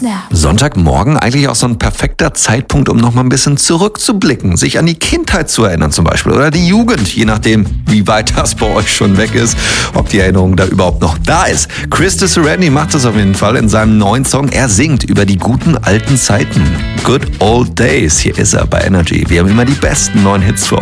Snap. Sonntagmorgen eigentlich auch so ein perfekter Zeitpunkt, um noch mal ein bisschen zurückzublicken, sich an die Kindheit zu erinnern zum Beispiel oder die Jugend, je nachdem, wie weit das bei euch schon weg ist, ob die Erinnerung da überhaupt noch da ist. Chris Randy macht das auf jeden Fall in seinem neuen Song. Er singt über die guten alten Zeiten. Good Old Days. Hier ist er bei Energy. Wir haben immer die besten neuen Hits für euch.